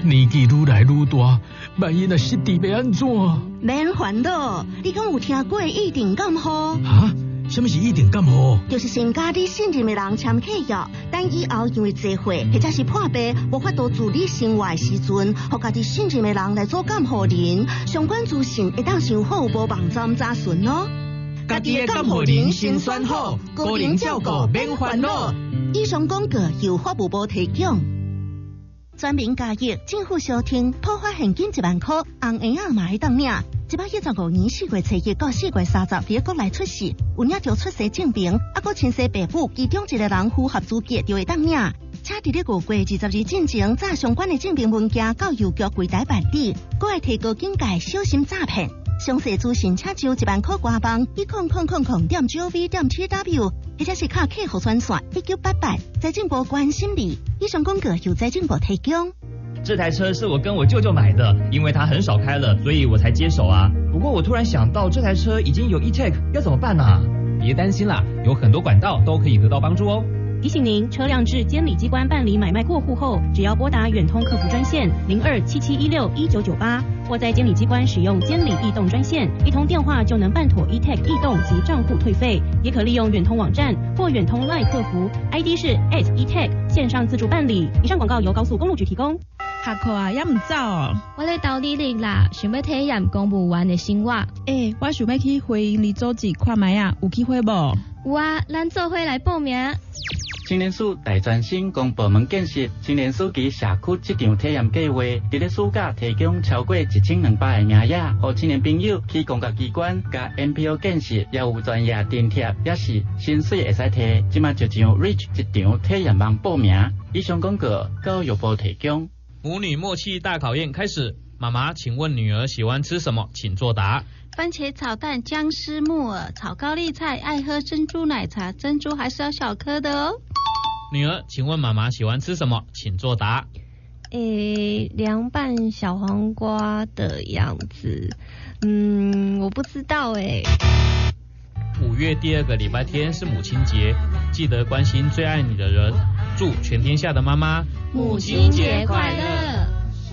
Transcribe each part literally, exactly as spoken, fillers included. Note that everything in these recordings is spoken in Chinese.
年纪愈来愈大，万一若失智要安怎？ 免烦恼，你敢有听过一定感冒？ 哈？什么是一定感冒？ 就是先甲你信任的人签契约，等以后因为聚会或者是破病无法度自理生活的时阵，互家己信任的人来做感冒人，相关资讯会当上服务部网站查询哦。 家己的感冒人先选好，个人照顾免烦恼。 以上广告由服务部提供。全民加益，政府小厅普发现金一万块，红圆仔嘛会当领。一百一十五年四月初一到四月三十，伫国内出世，有领着出生证明，啊，佮亲生爸母其中一个人符合资格就会当领。且伫咧五月二十日进前，把相关的证明文件到邮局柜台办理，佮会提高警戒，小心诈骗。详细资讯请就一万块官网一空空空空点 gov 点 tw， 或者是卡客户专线一九八八，财政部关心你。以上广告由财政部提供。 这台车是我跟我舅舅买的，因为他很少开了，所以我才接手啊。不过我突然想到，这台车已经有 e-tag， 要怎么办啊？ 别担心啦，有很多管道都可以得到帮助哦。 提醒您，车辆至监理机关办理买卖过户后，只要拨打远通客服专线零二七七一六一九九八，或在监理机关使用监理易动专线，一通电话就能办妥 e-tag 易动及账户退费。也可利用远通网站或远通 LINE 客服 ，I D 是 at e-tag 线上自助办理。以上广告由高速公路局提供。 下课啊，也唔走哦。 我咧斗地理啦，想要体验公务员的生活。 诶、欸，我想要去回营里组织看卖啊，有机会无？ 有啊，咱做伙来报名。 青年署大专生公部门建设青年署及社区这场体验计划，伫咧暑假提供超过一千两百个名额，互青年朋友去公家机关、甲 N P O 建设，也有专业津贴，也是薪水会使摕。即马就上 Reach 一场体验网报名。以上广告教育部提供。 母女默契大考验开始，妈妈，请问女儿喜欢吃什么？请作答。 番茄炒蛋、姜丝木耳、炒高丽菜，爱喝珍珠奶茶，珍珠还是要小颗的哦。 女儿，请问妈妈喜欢吃什么？请作答。 诶，凉拌小黄瓜的样子，嗯，我不知道诶。 五月第二个礼拜天是母亲节，记得关心最爱你的人。祝全天下的妈妈母亲节快乐！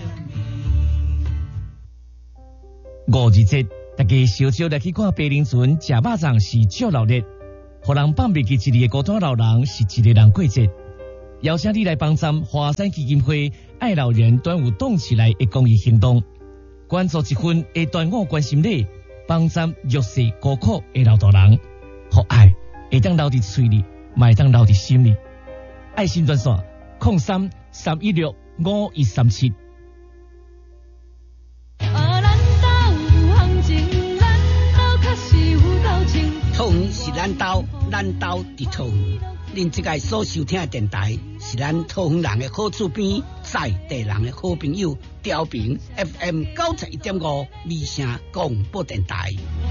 五二节，大家小少来去看白林村吃肉粽是祝老日。互人放袂记一日的孤单老人是一个人过节，邀请你来帮参华山基金会爱老人端午动起来的公益行动，关注一份的端午关心礼，帮参弱势孤苦的老大人，互爱会当留伫嘴里，嘛会当留伫心里。爱心专线零三三一六五一三七。 桃园是咱岛，咱岛伫桃园。恁即个所收听的电台是咱桃园人的好厝边，在地人的好朋友，调频 F M 九十一点五，微声广播电台。